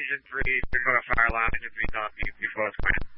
engine 3, you're going to fire alarm, engine 3's off, you float fine.